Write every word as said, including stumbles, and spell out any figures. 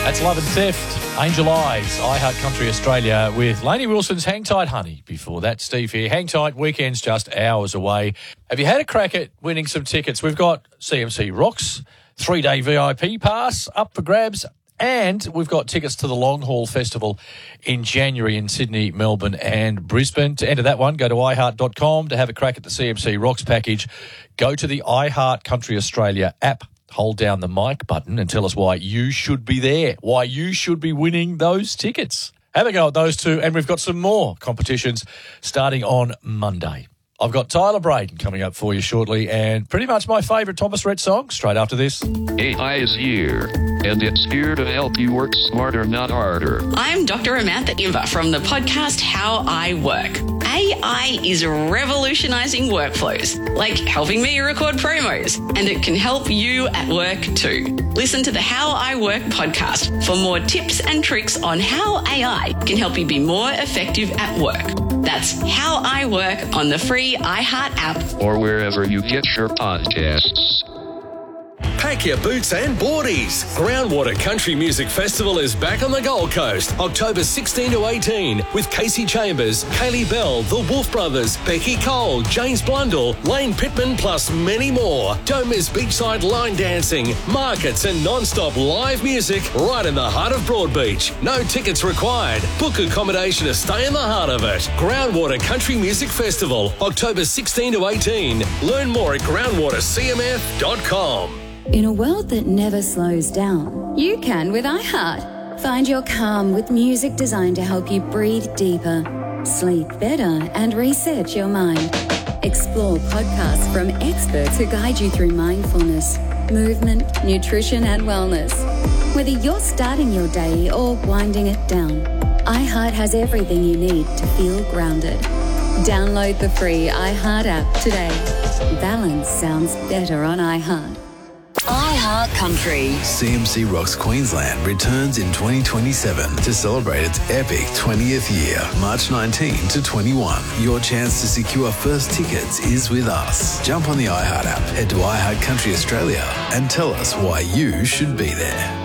That's Love and Theft, Angel Eyes, iHeart Country Australia with Lainey Wilson's Hang Tight Honey. Before that, Steve here. Hang tight, weekend's just hours away. Have you had a crack at winning some tickets? We've got C M C Rocks, three-day V I P pass up for grabs, and we've got tickets to the Long Haul Festival in January in Sydney, Melbourne and Brisbane. To enter that one, go to i heart dot com. To have a crack at the C M C Rocks package, go to the iHeart Country Australia app. Hold down the mic button and tell us why you should be there, why you should be winning those tickets. Have a go at those two, and we've got some more competitions starting on Monday. I've got Tyler Braden coming up for you shortly, and pretty much my favourite Thomas Rhett song straight after this. A I is here, and it's here to help you work smarter, not harder. I'm Doctor Amantha Imber from the podcast How I Work. A I is revolutionising workflows, like helping me record promos, and it can help you at work too. Listen to the How I Work podcast for more tips and tricks on how A I can help you be more effective at work. That's How I Work on the free iHeart app. Or wherever you get your podcasts. Pack your boots and boardies. Groundwater Country Music Festival is back on the Gold Coast, October sixteen to eighteen, with Casey Chambers, Kaylee Bell, the Wolf Brothers, Becky Cole, James Blundell, Lane Pittman, plus many more. Don't miss beachside line dancing, markets and non-stop live music right in the heart of Broadbeach. No tickets required. Book accommodation to stay in the heart of it. Groundwater Country Music Festival, October sixteen to eighteen. Learn more at groundwater c m f dot com. In a world that never slows down, you can with iHeart. Find your calm with music designed to help you breathe deeper, sleep better, and reset your mind. Explore podcasts from experts who guide you through mindfulness, movement, nutrition, and wellness. Whether you're starting your day or winding it down, iHeart has everything you need to feel grounded. Download the free iHeart app today. Balance sounds better on iHeart. iHeart Country. C M C Rocks Queensland returns in twenty twenty-seven to celebrate its epic twentieth year, March nineteenth to twenty-one. Your chance to secure first tickets is with us. Jump on the iHeart app, head to iHeart Country Australia and tell us why you should be there.